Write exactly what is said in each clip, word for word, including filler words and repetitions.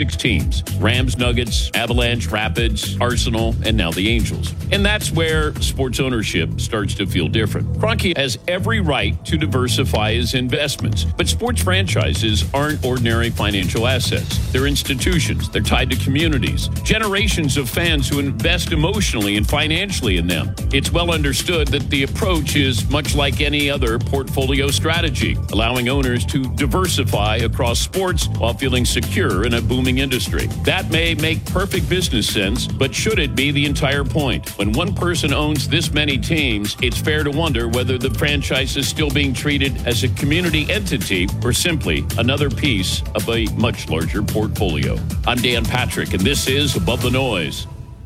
six teams: Rams, Nuggets, Avalanche, Rapids, Arsenal, and now the Angels. And that's where sports ownership starts to feel different. Kroenke has every right to diversify his investments, but sports franchises aren't ordinary financial assets. They're institutions. They're tied to communities, generations of fans who invest emotionally and financially in them. It's well understood that the approach is much like any other portfolio strategy, allowing owners to diversify across sports while feeling secure in a booming industry. That may make perfect business sense, but should it be the entire point? When one person owns this many teams, it's fair to wonder whether the franchise is still being treated as a community entity or simply another piece of a much larger portfolio. I'm Dan Patrick, and this is Above the Noise.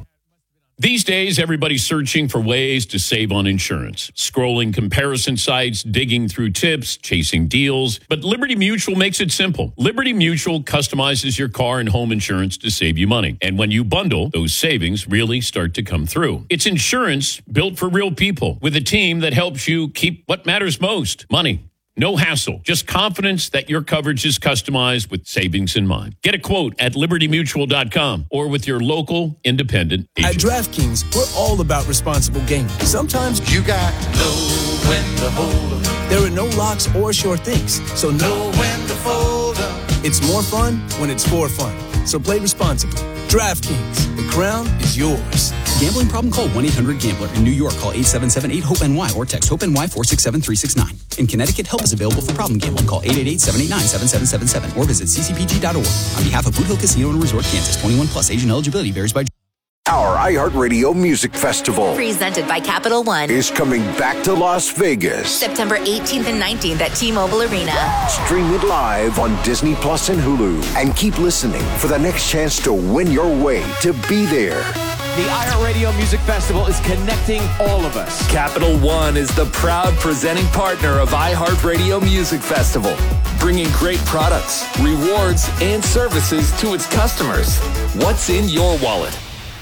These days, everybody's searching for ways to save on insurance, scrolling comparison sites, digging through tips, chasing deals. But Liberty Mutual makes it simple. Liberty Mutual customizes your car and home insurance to save you money. And when you bundle, those savings really start to come through. It's insurance built for real people with a team that helps you keep what matters most, money. No hassle, just confidence that your coverage is customized with savings in mind. Get a quote at liberty mutual dot com or with your local independent agent. At DraftKings, we're all about responsible gaming. Sometimes you got to know when to hold up. There are no locks or sure things, so know when to fold up. It's more fun when it's for fun, so play responsibly. DraftKings, the crown is yours. Gambling problem? Call one eight hundred gambler. In New York, call eight seven seven eight hope N Y or text HOPE-NY four six seven three six nine. In Connecticut, help is available for problem gambling. Call eight eight eight seven eight nine seven seven seven seven or visit c c p g dot org. On behalf of Boot Hill Casino and Resort, Kansas, twenty-one plus, age and eligibility varies by... Our iHeartRadio Music Festival, presented by Capital One, is coming back to Las Vegas. September eighteenth and nineteenth at T-Mobile Arena. Stream it live on Disney Plus and Hulu. And keep listening for the next chance to win your way to be there. The iHeartRadio Music Festival is connecting all of us. Capital One is the proud presenting partner of iHeartRadio Music Festival, bringing great products, rewards, and services to its customers. What's in your wallet?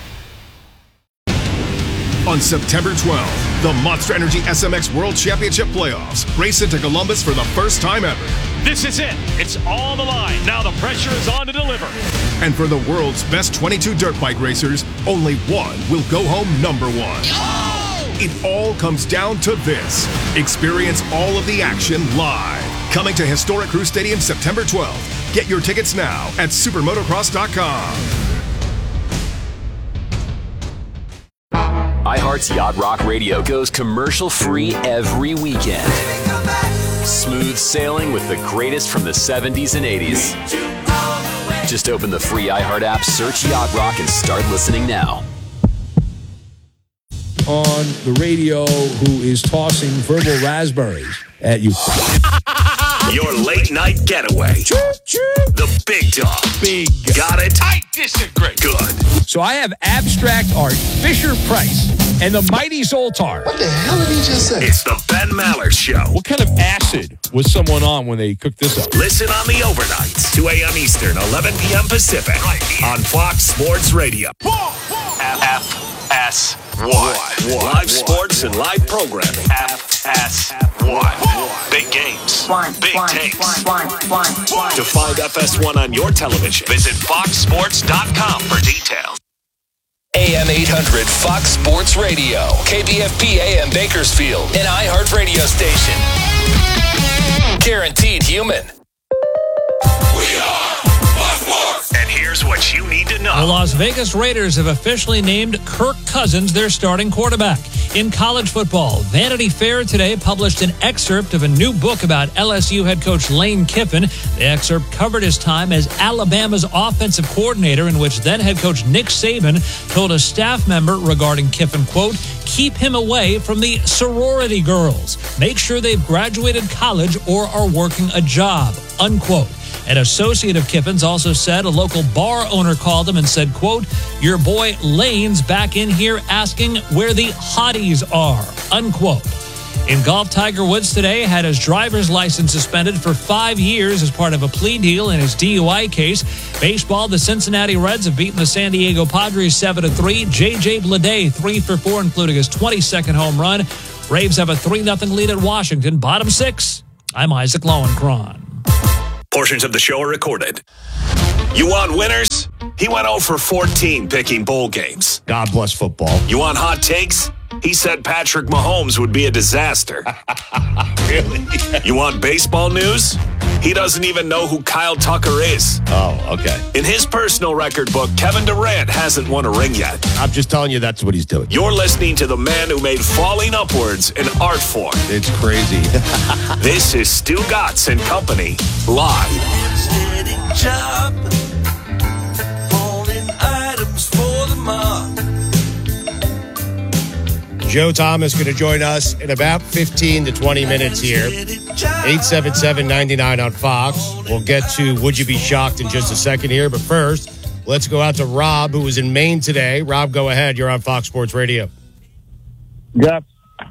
On September twelfth, the Monster Energy S M X World Championship Playoffs race into Columbus for the first time ever. This is it. It's all the line. Now the pressure is on to deliver. And for the world's best twenty-two dirt bike racers, only one will go home number one. Oh! It all comes down to this. Experience all of the action live. Coming to Historic Crew Stadium September twelfth. Get your tickets now at supermotocross dot com. iHeart's Yacht Rock Radio goes commercial-free every weekend. Smooth sailing with the greatest from the seventies and eighties. Just open the free iHeart app, search Yacht Rock, and start listening now. On the radio, who is tossing verbal raspberries at you. Your late night getaway. The big dog. Big. Got it? I disagree. Good. So I have abstract art, Fisher Price, and the Mighty Zoltar. What the hell did he just say? It's the Ben Maller Show. What kind of acid was someone on when they cooked this up? Listen on the overnights, two a.m. Eastern, eleven p.m. Pacific, right on Fox Sports Radio. F S one. Live sports and live programming. F S one. Big games. One, Big one, takes. one, one, one, one. To find F S one on your television, visit fox sports dot com for details. A M eight hundred Fox Sports Radio, K B F P A M Bakersfield, an iHeart radio station. Guaranteed human. We are Fox. And here's what you need to know. The Las Vegas Raiders have officially named Kirk Cousins their starting quarterback. In college football, Vanity Fair today published an excerpt of a new book about L S U head coach Lane Kiffin. The excerpt covered his time as Alabama's offensive coordinator, in which then head coach Nick Saban told a staff member regarding Kiffin, quote, keep him away from the sorority girls. Make sure they've graduated college or are working a job, unquote. An associate of Kiffin's also said a local bar owner called him and said, quote, your boy Lane's back in here asking where the hotties are, unquote. In golf, Tiger Woods today had his driver's license suspended for five years as part of a plea deal in his D U I case. Baseball, the Cincinnati Reds have beaten the San Diego Padres seven to three. J J Bleday three for four, including his twenty-second home run. Braves have a three nothing lead at Washington. Bottom six. I'm Isaac Lowenkron. Portions of the show are recorded. You want winners? He went oh for fourteen picking bowl games. God bless football. You want hot takes? He said Patrick Mahomes would be a disaster. Really? You want baseball news? He doesn't even know who Kyle Tucker is. Oh, okay. In his personal record book, Kevin Durant hasn't won a ring yet. I'm just telling you that's what he's doing. You're listening to the man who made falling upwards an art form. It's crazy. This is Stu Gatz and Company, live. Job, holding items for the mob. Joe Thomas going to join us in about fifteen to twenty minutes here. eight seven seven, nine nine on Fox. We'll get to Would You Be Shocked in just a second here. But first, let's go out to Rob, who was in Maine today. Rob, go ahead. You're on Fox Sports Radio. Yep.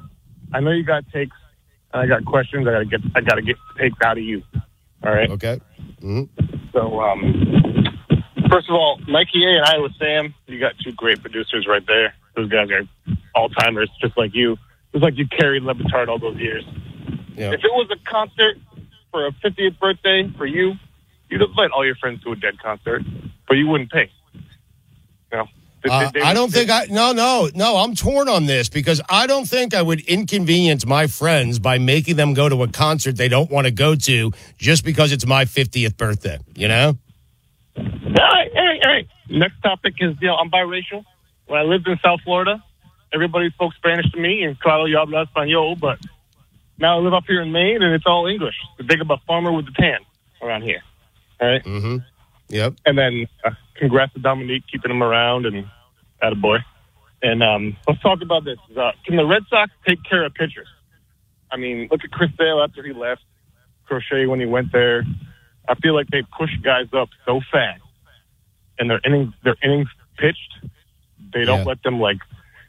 I know you got takes. I got questions. I got to get I got to get takes out of you. All right? Okay. Mm-hmm. So, um, first of all, Mikey A and Iowa Sam, you got two great producers right there. Those guys are all-timers, just like you. It's like you carried Le Batard all those years. Yeah. If it was a concert for a fiftieth birthday for you, you'd invite all your friends to a Dead concert, but you wouldn't pay. You know? They, Uh, they, they I don't they, think I, no, no, no, I'm torn on this because I don't think I would inconvenience my friends by making them go to a concert they don't want to go to just because it's my fiftieth birthday, you know? All right, all right, all right. Next topic is, you know, I'm biracial. When I lived in South Florida, everybody spoke Spanish to me, and claro, yo hablo español, but now I live up here in Maine, and it's all English. The big about farmer with the tan around here, all right? Mm-hmm. Yep. And then uh, congrats to Dominique, keeping him around, and attaboy. And um, let's talk about this. Uh, can the Red Sox take care of pitchers? I mean, look at Chris Sale after he left, Crochet when he went there. I feel like they push guys up so fast, and their innings, their innings pitched, they don't Yeah. let them, like,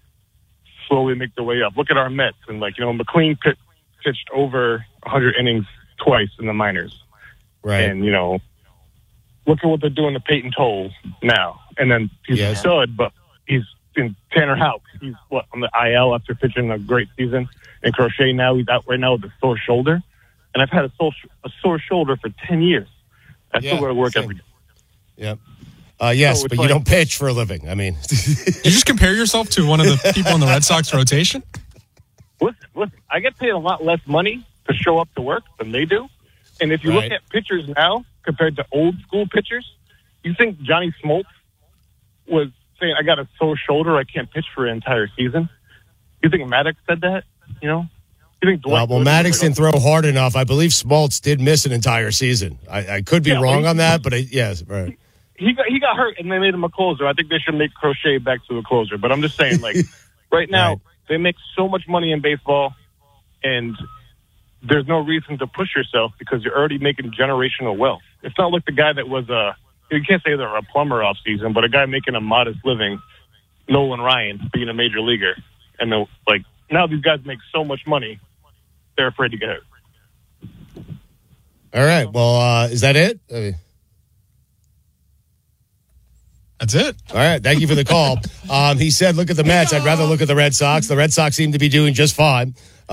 slowly make their way up. Look at our Mets. And, like, you know, McLean pit, pitched over one hundred innings twice in the minors. Right. And, you know, look at what they're doing to Peyton Toll now. And then he's Yes. a stud, but he's in Tanner Houck. He's, what, on the I L after pitching a great season. And Crochet now, he's out right now with a sore shoulder. And I've had a sore, a sore shoulder for ten years. I Yeah, still go to work same. every day. Yep. Uh, yes, So it's but like- you don't pitch for a living. I mean, You just compare yourself to one of the people in the Red Sox rotation? Listen, listen, I get paid a lot less money to show up to work than they do. And if you Right. look at pitchers now compared to old school pitchers, you think Johnny Smoltz was saying, I got a sore shoulder, I can't pitch for an entire season? You think Maddox said that? You know? You think well, Dwight well Gooden Maddox was like, didn't throw hard enough. I believe Smoltz did miss an entire season. I, I could be Yeah, wrong well, on that, but I, yes, right. He got, he got hurt and they made him a closer. I think they should make Crochet back to a closer. But I'm just saying, like, right now, Right. they make so much money in baseball, and there's no reason to push yourself because you're already making generational wealth. It's not like the guy that was a, you can't say they're a plumber off season, but a guy making a modest living, Nolan Ryan, being a major leaguer. And, they'll, like, now these guys make so much money, they're afraid to get hurt. All right. Well, uh, is that it? I mean, That's it. all right. Thank you for the call. Um, he said, look at the Mets. I'd rather look at the Red Sox. The Red Sox seem to be doing just fine. Uh,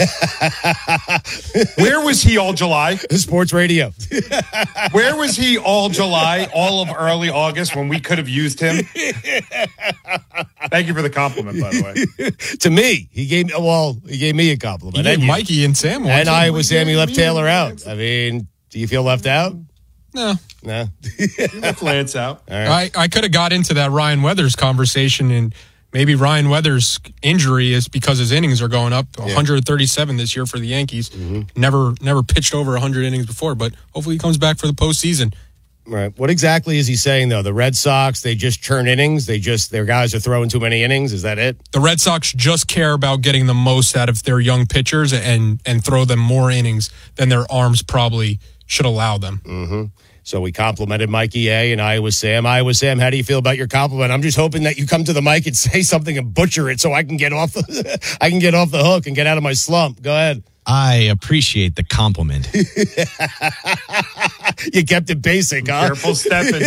Where was he all July? Sports radio. Where was he all July, all of early August when we could have used him? Thank you for the compliment, by the way. To me, he gave me, well, he gave me a compliment. He gave And you. Mikey and Sam one. And too. Iowa Sammy left Taylor out. I mean, do you feel left out? No. No. Left Lance out. All right. I, I could have got into that Ryan Weathers conversation, and maybe Ryan Weathers' injury is because his innings are going up. one hundred thirty-seven this year for the Yankees. Mm-hmm. Never never pitched over one hundred innings before, but hopefully he comes back for the postseason. Right. What exactly is he saying, though? The Red Sox, they just churn innings? They just, their guys are throwing too many innings? Is that it? The Red Sox just care about getting the most out of their young pitchers and, and throw them more innings than their arms probably should allow them. Mm-hmm. So we complimented Mikey A and Iowa Sam. Iowa Sam, how do you feel about your compliment? I'm just hoping that you come to the mic and say something and butcher it so I can get off the, I can get off the hook and get out of my slump. Go ahead. I appreciate the compliment. You kept it basic, huh? Careful stepping.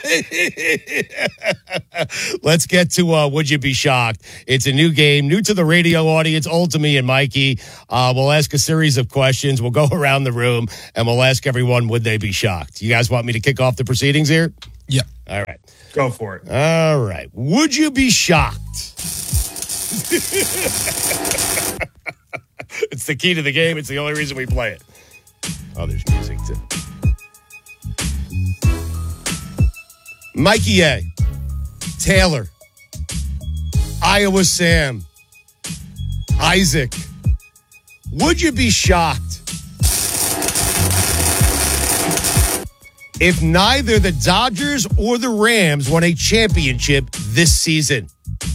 Let's get to uh, Would You Be Shocked? It's a new game, new to the radio audience, old to me and Mikey. Uh, we'll ask a series of questions. We'll go around the room, and we'll ask everyone, would they be shocked? You guys want me to kick off the proceedings here? Yeah. All right. Go for it. All right. Would you be shocked? It's the key to the game. It's the only reason we play it. Oh, there's music, too. Mikey A. Taylor. Iowa Sam. Isaac. Would you be shocked if neither the Dodgers or the Rams won a championship this season?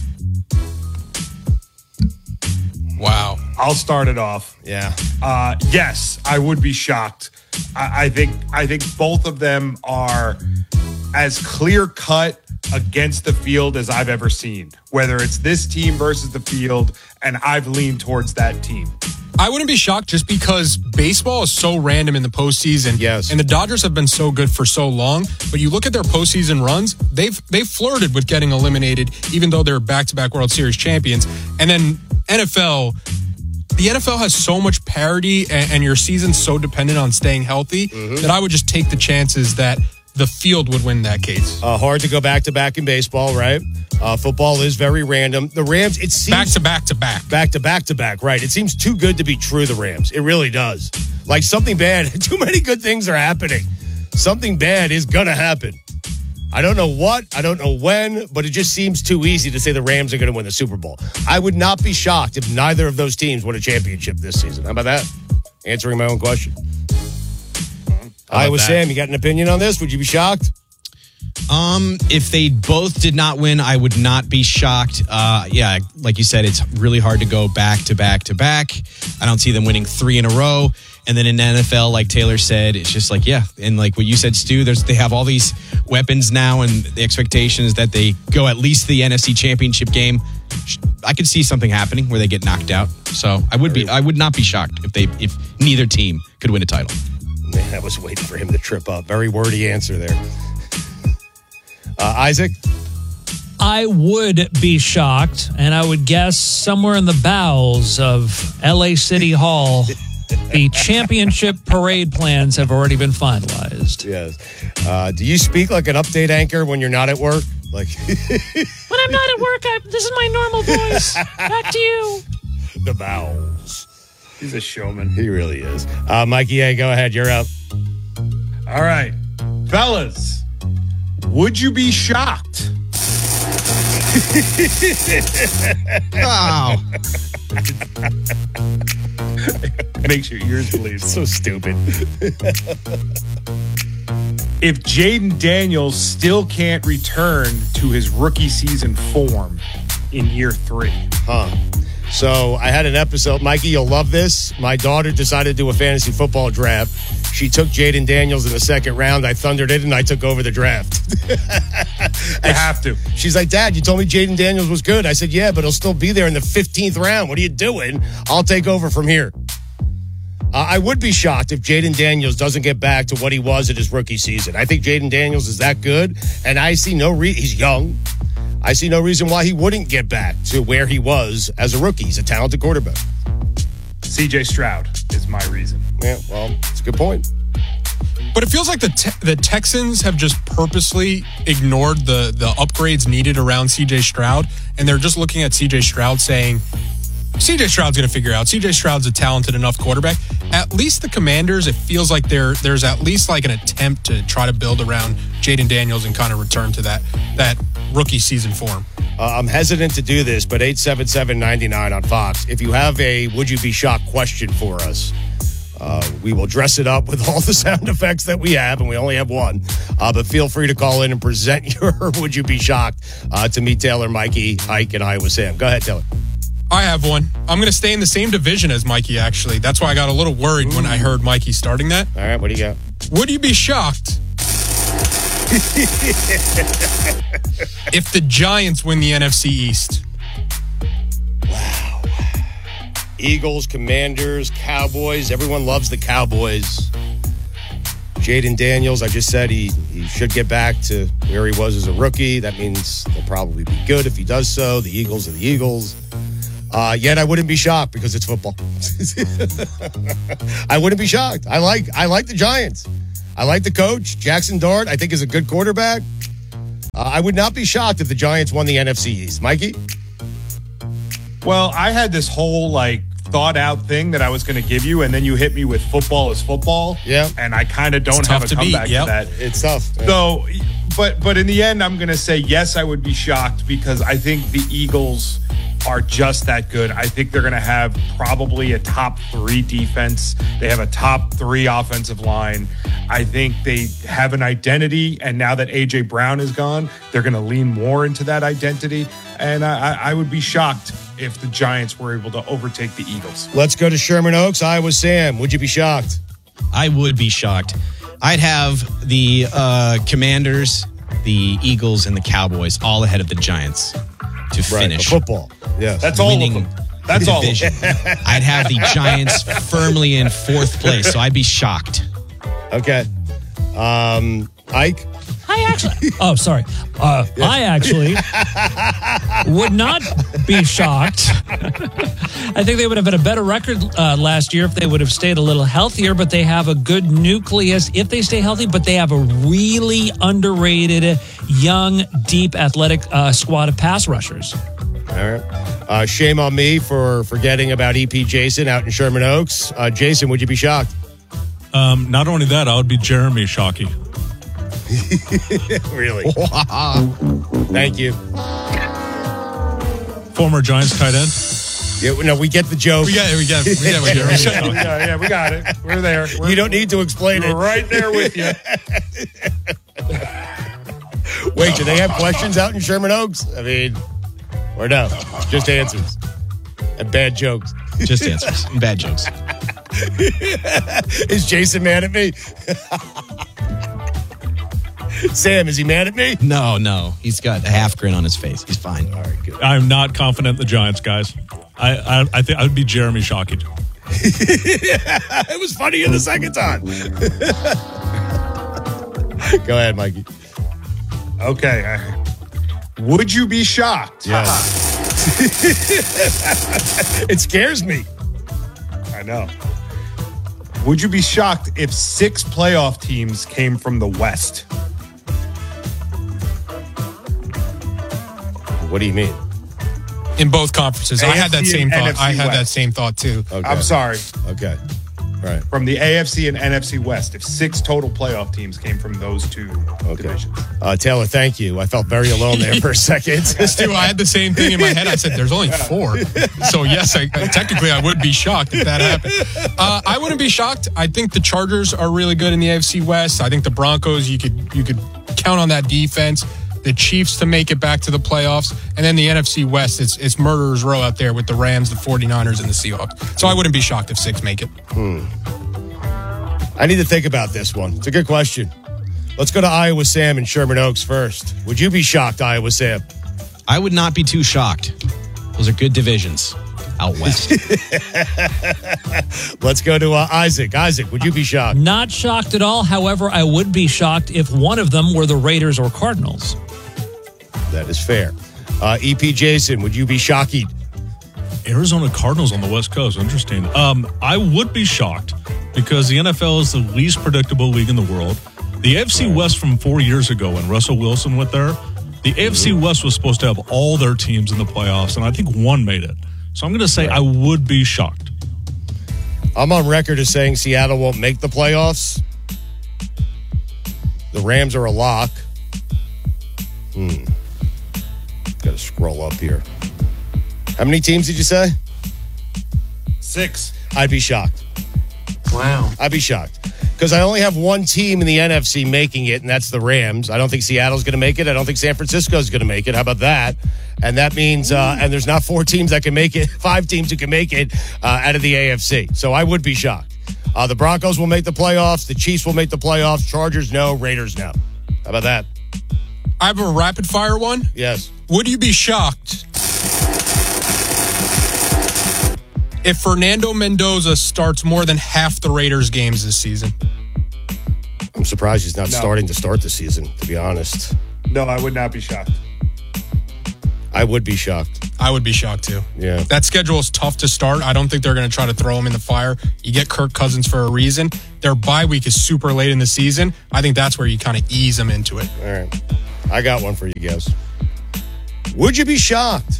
Wow. I'll start it off. Yeah. Uh, yes, I would be shocked. I, I think I think both of them are as clear cut against the field as I've ever seen. Whether it's this team versus the field, and I've leaned towards that team. I wouldn't be shocked just because baseball is so random in the postseason. Yes. And the Dodgers have been so good for so long. But you look at their postseason runs, they've they've flirted with getting eliminated, even though they're back-to-back World Series champions. And then N F L, the N F L has so much parity, and, and your season's so dependent on staying healthy mm-hmm. that I would just take the chances that the field would win that case. Uh, hard to go back-to-back in baseball, right? Uh, football is very random. The Rams, it seems... Back-to-back-to-back. Back-to-back-to-back, right. It seems too good to be true, the Rams. It really does. Like something bad, too many good things are happening. Something bad is going to happen. I don't know what, I don't know when, but it just seems too easy to say the Rams are going to win the Super Bowl. I would not be shocked if neither of those teams win a championship this season. How about that? Answering my own question. Iowa Sam, you got an opinion on this? Would you be shocked? Um, if they both did not win, I would not be shocked. Uh, yeah, like you said, it's really hard to go back to back to back. I don't see them winning three in a row. And then in the N F L, like Taylor said, it's just like, yeah. And like what you said, Stu, there's they have all these weapons now, and the expectation is that they go at least the N F C Championship game. I could see something happening where they get knocked out. So I would be, I would not be shocked if they, if neither team could win a title. Man, I was waiting for him to trip up. Very wordy answer there. Uh, Isaac? I would be shocked, and I would guess somewhere in the bowels of L A City Hall, the championship parade plans have already been finalized. Yes. Uh, do you speak like an update anchor when you're not at work? Like when I'm not at work, I, this is my normal voice. Back to you. The bowels. He's a showman. He really is. Uh, Mikey A., go ahead. You're up. All right. Fellas, would you be shocked? Wow. Makes your ears bleed. So stupid. If Jaden Daniels still can't return to his rookie season form in year three. Huh. So I had an episode, Mikey, you'll love this. My daughter decided to do a fantasy football draft. She took Jaden Daniels in the second round. I thundered it, and I took over the draft. I have to. She's like, Dad, you told me Jaden Daniels was good. I said, yeah, but he'll still be there in the fifteenth round. What are you doing? I'll take over from here. Uh, I would be shocked if Jaden Daniels doesn't get back to what he was in his rookie season. I think Jaden Daniels is that good, and I see no reason. He's young. I see no reason why he wouldn't get back to where he was as a rookie. He's a talented quarterback. C J Stroud is my reason. Yeah, well, it's a good point. But it feels like the te- the Texans have just purposely ignored the the upgrades needed around C J Stroud, and they're just looking at C J Stroud saying, C J Stroud's going to figure out. C J Stroud's a talented enough quarterback. At least the Commanders, it feels like there there's at least like an attempt to try to build around Jaden Daniels and kind of return to that that rookie season form. Uh, I'm hesitant to do this, but eight seven seven, nine nine on Fox. If you have a would you be shocked question for us, uh, we will dress it up with all the sound effects that we have, and we only have one. Uh, but feel free to call in and present your would you be shocked uh, to me, Taylor, Mikey, Ike, and Iowa Sam. Go ahead, Taylor. I have one. I'm going to stay in the same division as Mikey, actually. That's why I got a little worried Ooh. when I heard Mikey starting that. All right, what do you got? Would you be shocked if the Giants win the N F C East? Wow. Eagles, Commanders, Cowboys. Everyone loves the Cowboys. Jaden Daniels, I just said he, he should get back to where he was as a rookie. That means they'll probably be good if he does so. The Eagles are the Eagles. Uh, yet I wouldn't be shocked because it's football. I wouldn't be shocked. I like I like the Giants. I like the coach. Jackson Dart, I think, is a good quarterback. Uh, I would not be shocked if the Giants won the N F C East. Mikey? Well, I had this whole, like, thought out thing that I was going to give you, and then you hit me with football is football. Yeah. And I kind of don't It's have tough a to beat. comeback Yep. to that. It's tough. Yeah. So, but but in the end, I'm going to say yes, I would be shocked because I think the Eagles are just that good. I think they're going to have probably a top three defense. They have a top three offensive line. I think they have an identity, and now that A J Brown is gone, they're going to lean more into that identity. And I, I would be shocked if the Giants were able to overtake the Eagles. Let's go to Sherman Oaks, Iowa. Sam, would you be shocked? I would be shocked. I'd have the uh, Commanders, the Eagles, and the Cowboys all ahead of the Giants to finish. Right, football. Yes. That's all winning of them. That's the all of division. them. I'd have the Giants firmly in fourth place, so I'd be shocked. Okay. Um, Ike? I actually, oh, sorry. Uh, I actually would not be shocked. I think they would have had a better record uh, last year if they would have stayed a little healthier, but they have a good nucleus if they stay healthy, but they have a really underrated, young, deep, athletic uh, squad of pass rushers. All right. Uh, shame on me for forgetting about E P Jason out in Sherman Oaks. Uh, Jason, would you be shocked? Um, not only that, I would be Jeremy Shockey. Really? Thank you. Former Giants tight end. Yeah, no, we get the joke. We got it. We got it. We got it. yeah, yeah, yeah, we got it. We're there. We're, you don't need to explain we're it. right there with you. Wait, do they have questions out in Sherman Oaks? I mean, or no? Just answers. And bad jokes. Just answers. And bad jokes. Is Jason mad at me? Sam, is he mad at me? No, no. He's got a half grin on his face. He's fine. All right, good. I'm not confident in the Giants, guys. I I, I think I would be Jeremy Shockey. It was funny in the second time. Go ahead, Mikey. Okay. Would you be shocked? Yes. It scares me. I know. Would you be shocked if six playoff teams came from the West? What do you mean? In both conferences. I had that A F C same and thought. N F C I had West. that same thought too. Okay. I'm sorry. Okay. Right. From the A F C and N F C West, if six total playoff teams came from those two Okay. divisions. Uh, Taylor, thank you. I felt very alone there for a second. Stu, I had the same thing in my head. I said, "There's only four." So yes, I, technically, I would be shocked if that happened. Uh, I wouldn't be shocked. I think the Chargers are really good in the A F C West. I think the Broncos, you could you could count on that defense. The Chiefs to make it back to the playoffs. And then the N F C West, it's, it's murderer's row out there with the Rams, the 49ers, and the Seahawks. So I wouldn't be shocked if six make it. Hmm. I need to think about this one. It's a good question. Let's go to Iowa Sam and Sherman Oaks first. Would you be shocked, Iowa Sam? I would not be too shocked. Those are good divisions out west. Let's go to uh, Isaac. Isaac, would you be shocked? Not shocked at all. However, I would be shocked if one of them were the Raiders or Cardinals. That is fair. Uh, E P Jason, would you be shocked? Arizona Cardinals on the West Coast. Interesting. Um, I would be shocked because the N F L is the least predictable league in the world. The A F C West from four years ago when Russell Wilson went there, the A F C West was supposed to have all their teams in the playoffs, and I think one made it. So I'm going to say I would be shocked. I'm on record as saying Seattle won't make the playoffs. The Rams are a lock. Hmm. Got to scroll up here. How many teams did you say? Six. I'd be shocked. Wow. I'd be shocked. Because I only have one team in the N F C making it, and that's the Rams. I don't think Seattle's going to make it. I don't think San Francisco's going to make it. How about that? And that means, uh, and there's not four teams that can make it, five teams who can make it uh, out of the A F C. So I would be shocked. Uh, the Broncos will make the playoffs. The Chiefs will make the playoffs. Chargers, no. Raiders, no. How about that? I have a rapid fire one. Yes. Would you be shocked if Fernando Mendoza starts more than half the Raiders games this season. I'm surprised he's not No. starting to start the season, to be honest. No, I would not be shocked. I would be shocked. I would be shocked too. Yeah. That schedule is tough to start. I don't think they're going to try to throw him in the fire. You get Kirk Cousins for a reason. Their bye week is super late in the season. I think that's where you kind of ease them into it. All right. I got one for you guys. Would you be shocked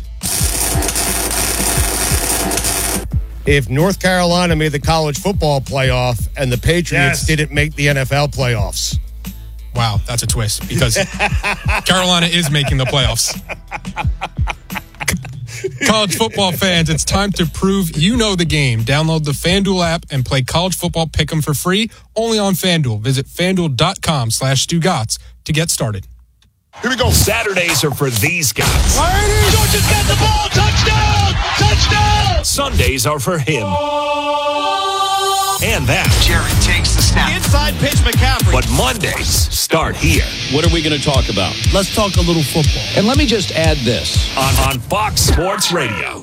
if North Carolina made the college football playoff and the Patriots Yes. didn't make the N F L playoffs? Wow, that's a twist because Carolina is making the playoffs. College football fans, it's time to prove you know the game. Download the FanDuel app and play college football pick'em for free only on FanDuel. Visit FanDuel.com slash Stugotz to get started. Here we go. Saturdays are for these guys. Georgia's got the ball. Touchdown! Touchdown! Sundays are for him. And that. Jared takes the snap. Inside pitch, McCaffrey. But Mondays start here. What are we going to talk about? Let's talk a little football. And let me just add this. On, on Fox Sports Radio.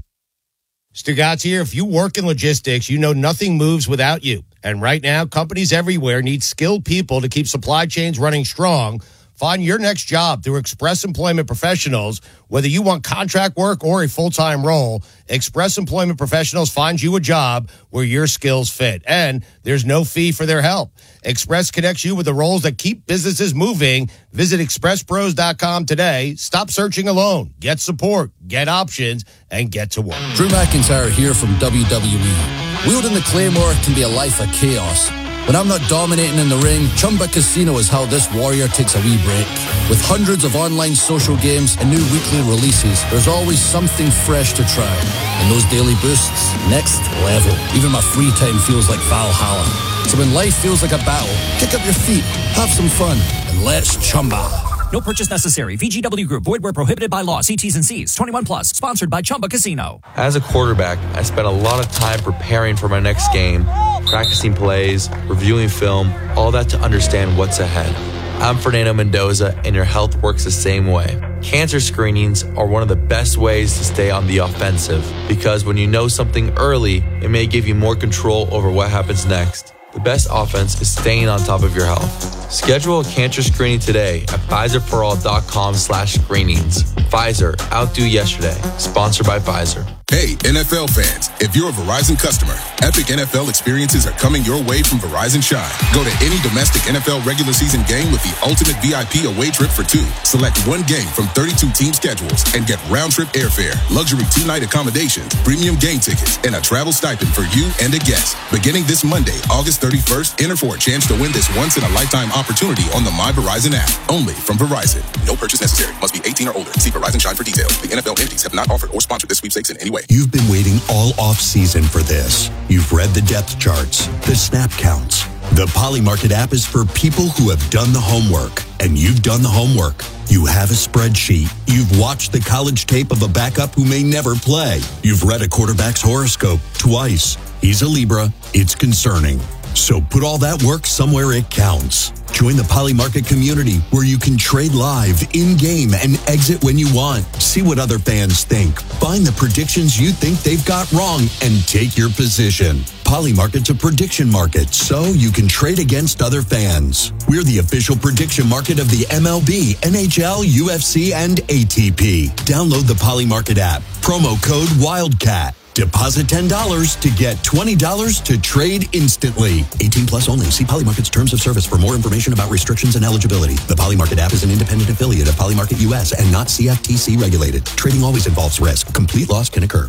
Stugotz here. If you work in logistics, you know nothing moves without you. And right now, companies everywhere need skilled people to keep supply chains running strong. Find your next job through Express Employment Professionals. Whether you want contract work or a full-time role, Express Employment Professionals finds you a job where your skills fit. And there's no fee for their help. Express connects you with the roles that keep businesses moving. Visit express pros dot com today. Stop searching alone. Get support, get options, and get to work. Drew McIntyre here from W W E. Wielding the Claymore can be a life of chaos. When I'm not dominating in the ring, Chumba Casino is how this warrior takes a wee break. With hundreds of online social games and new weekly releases, there's always something fresh to try. And those daily boosts, next level. Even my free time feels like Valhalla. So when life feels like a battle, kick up your feet, have some fun, and let's Chumba. No purchase necessary. V G W Group. Void where prohibited by law. See T's and C's. twenty-one plus. Sponsored by Chumba Casino. As a quarterback, I spent a lot of time preparing for my next game, practicing plays, reviewing film, all that to understand what's ahead. I'm Fernando Mendoza, and your health works the same way. Cancer screenings are one of the best ways to stay on the offensive because when you know something early, it may give you more control over what happens next. The best offense is staying on top of your health. Schedule a cancer screening today at Pfizer for all dot com slash screenings. Pfizer, outdo yesterday. Sponsored by Pfizer. Hey, N F L fans, if you're a Verizon customer, epic N F L experiences are coming your way from Verizon Shine. Go to any domestic N F L regular season game with the ultimate V I P away trip for two. Select one game from thirty-two team schedules and get round-trip airfare, luxury two-night accommodations, premium game tickets, and a travel stipend for you and a guest. Beginning this Monday, August thirty-first, enter for a chance to win this once-in-a-lifetime opportunity on the My Verizon app. Only from Verizon. No purchase necessary. Must be eighteen or older. See Verizon Shine for details. The N F L entities have not offered or sponsored this sweepstakes in any way. You've been waiting all off-season for this. You've read the depth charts, the snap counts. The Polymarket app is for people who have done the homework, and you've done the homework. You have a spreadsheet. You've watched the college tape of a backup who may never play. You've read a quarterback's horoscope twice. He's a Libra. It's concerning. So put all that work somewhere it counts. Join the Polymarket community where you can trade live, in-game, and exit when you want. See what other fans think. Find the predictions you think they've got wrong and take your position. Polymarket's a prediction market, so you can trade against other fans. We're the official prediction market of the M L B, N H L, U F C, and A T P. Download the Polymarket app. Promo code WILDCAT. Deposit ten dollars to get twenty dollars to trade instantly. eighteen plus only. See Polymarket's terms of service for more information about restrictions and eligibility. The Polymarket app is an independent affiliate of Polymarket U S and not C F T C regulated. Trading always involves risk. Complete loss can occur.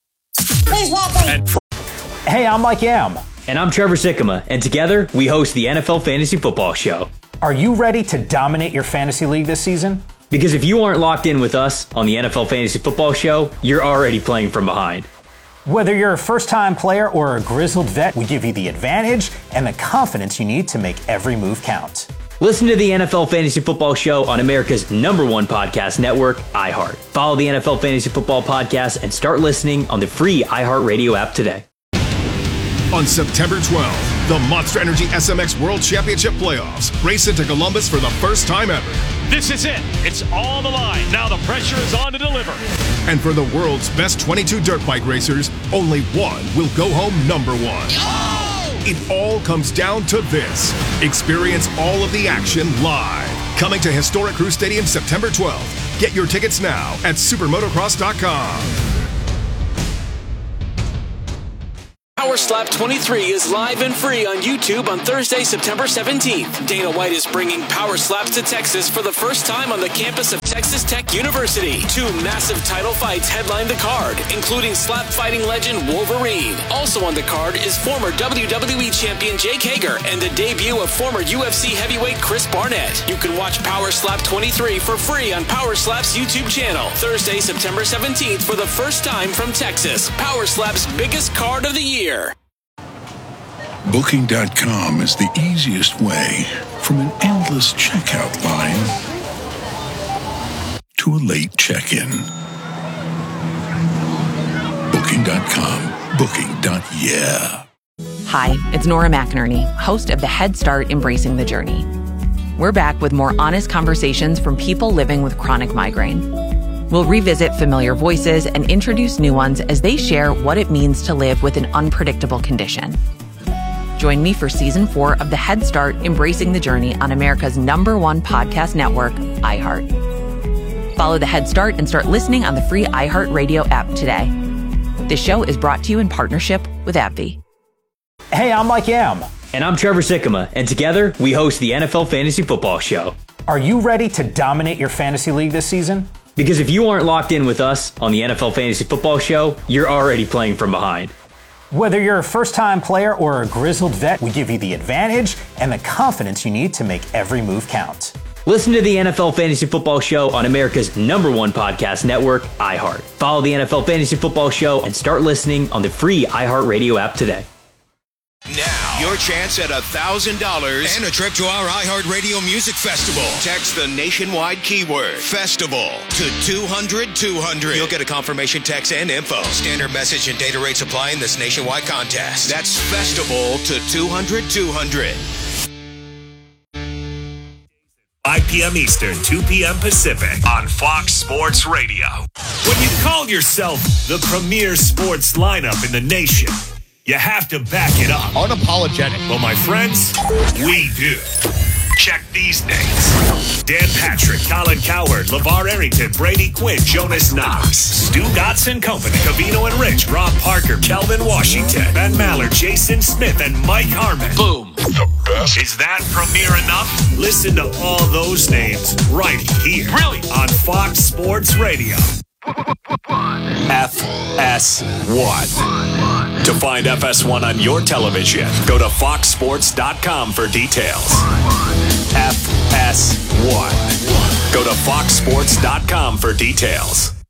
Hey, I'm Mike Yam. And I'm Trevor Sikkema. And together, we host the N F L Fantasy Football Show. Are you ready to dominate your fantasy league this season? Because if you aren't locked in with us on the N F L Fantasy Football Show, you're already playing from behind. Whether you're a first-time player or a grizzled vet, we give you the advantage and the confidence you need to make every move count. Listen to the N F L Fantasy Football Show on America's number one podcast network, iHeart. Follow the N F L Fantasy Football Podcast and start listening on the free iHeartRadio app today. On September twelfth, the Monster Energy S M X World Championship Playoffs race into Columbus for the first time ever. This is it. It's all on the line. Now the pressure is on to deliver. And for the world's best twenty-two dirt bike racers, only one will go home number one. Oh! It all comes down to this. Experience all of the action live. Coming to historic Crew Stadium September twelfth. Get your tickets now at supermotocross dot com. Power Slap twenty-three is live and free on YouTube on Thursday, September seventeenth. Dana White is bringing Power Slaps to Texas for the first time on the campus of Texas Tech University. Two massive title fights headline the card, including slap fighting legend Wolverine. Also on the card is former W W E champion Jake Hager and the debut of former U F C heavyweight Chris Barnett. You can watch Power Slap twenty-three for free on Power Slap's YouTube channel. Thursday, September seventeenth for the first time from Texas. Power Slap's biggest card of the year. Booking dot com is the easiest way from an endless checkout line to a late check-in. Booking dot com. Booking. Yeah. Hi, it's Nora McInerney, host of the Head Start Embracing the Journey. We're back with more honest conversations from people living with chronic migraine. We'll revisit familiar voices and introduce new ones as they share what it means to live with an unpredictable condition. Join me for season four of the Head Start Embracing the Journey on America's number one podcast network, iHeart. Follow the Head Start and start listening on the free iHeartRadio app today. This show is brought to you in partnership with AbbVie. Hey, I'm Mike Yam. And I'm Trevor Sikkema, and together we host the N F L Fantasy Football Show. Are you ready to dominate your fantasy league this season? Because if you aren't locked in with us on the N F L Fantasy Football Show, you're already playing from behind. Whether you're a first-time player or a grizzled vet, we give you the advantage and the confidence you need to make every move count. Listen to the N F L Fantasy Football Show on America's number one podcast network, iHeart. Follow the N F L Fantasy Football Show and start listening on the free iHeartRadio app today. Now, your chance at one thousand dollars and a trip to our iHeartRadio Music Festival. Text the nationwide keyword FESTIVAL to two hundred two hundred. You'll get a confirmation text and info. Standard message and data rates apply in this nationwide contest. That's FESTIVAL to two hundred two hundred. five p.m. Eastern, two p.m. Pacific on Fox Sports Radio. When you call yourself the premier sports lineup in the nation, you have to back it up. Unapologetic. Well, my friends, we do. Check these names. Dan Patrick, Colin Cowherd, LeVar Arrington, Brady Quinn, Jonas Knox, Stu Gotts and Company, Cavino and Rich, Rob Parker, Kelvin Washington, Ben Mallard, Jason Smith, and Mike Harmon. Boom. The best. Is that premiere enough? Listen to all those names right here. Really? On Fox Sports Radio. F S one. To find F S one on your television, go to fox sports dot com for details. F S one. Go to fox sports dot com for details.